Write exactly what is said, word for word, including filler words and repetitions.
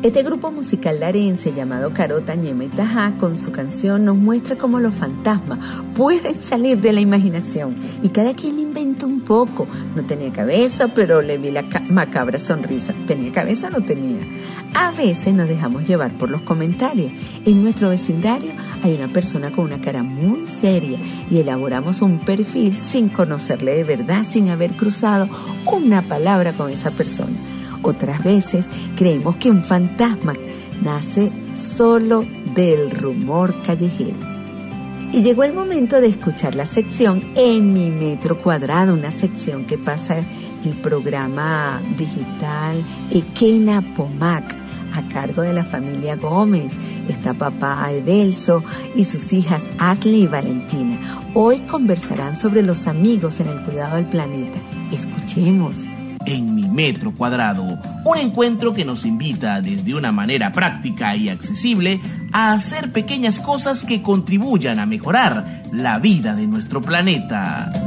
Este grupo musical larense llamado Carota, Ñema y Tajá, con su canción nos muestra cómo los fantasmas pueden salir de la imaginación y cada quien inventa un poco. No tenía cabeza, pero le vi la ca- macabra sonrisa. ¿Tenía cabeza o no tenía? A veces nos dejamos llevar por los comentarios. En nuestro vecindario hay una persona con una cara muy seria y elaboramos un perfil sin conocerle de verdad, sin haber cruzado una palabra con esa persona. Otras veces creemos que un fantasma nace solo del rumor callejero. Y lllegó el momento de escuchar la sección En mi metro cuadrado, una sección que pasa el programa digital Equena Pomac, a cargo de la familia Gómez. Está papá Edelso y sus hijas Ashley y Valentina. Hoy conversarán sobre los amigos en el cuidado del planeta. Escuchemos. En mi metro cuadrado, un encuentro que nos invita desde una manera práctica y accesible a hacer pequeñas cosas que contribuyan a mejorar la vida de nuestro planeta.